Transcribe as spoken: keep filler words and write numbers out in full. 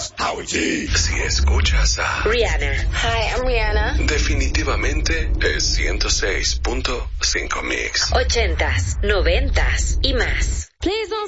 Howie G. Si escuchas a Rihanna. Hi, I'm Rihanna. Definitivamente es ciento seis punto cinco Mix. Ochentas, noventas y más. Please don't